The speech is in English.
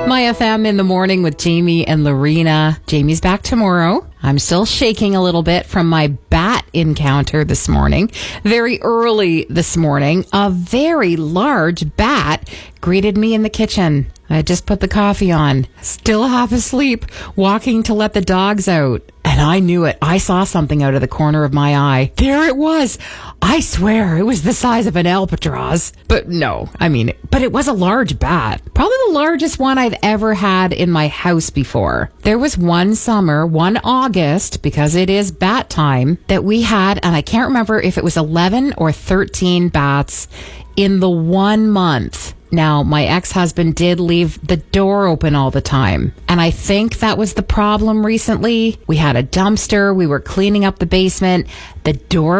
My FM in the morning with Jamie and Lorena. Jamie's back tomorrow. I'm still shaking a little bit from my bat encounter this morning. Very early this morning, a very large bat greeted me in the kitchen. I had just put the coffee on, still half asleep, walking to let the dogs out. And I knew it. I saw something out of the corner of my eye. There it was. I swear it was the size of an albatross. But it was a large bat. Probably the largest one I've ever had in my house before. There was one summer, one August, because it is bat time, that we had, and I can't remember if it was 11 or 13 bats in the 1 month. Now, my ex-husband did leave the door open all the time. And I think that was the problem recently. We had a dumpster. We were cleaning up the basement. The door